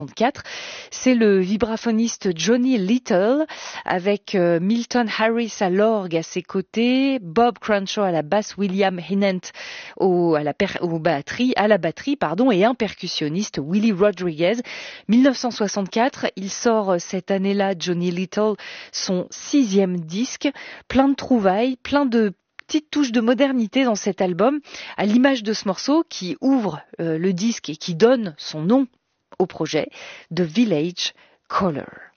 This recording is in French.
1964. C'est le vibraphoniste Johnny Little avec Milton Harris à l'orgue à ses côtés, Bob Crenshaw à la basse, William Hinnant à la batterie, et un percussionniste, Willie Rodriguez. 1964, il sort cette année-là, Johnny Little, son 6e disque, plein de trouvailles, plein de petites touches de modernité dans cet album, à l'image de ce morceau qui ouvre le disque et qui donne son nom au projet, The Village Caller.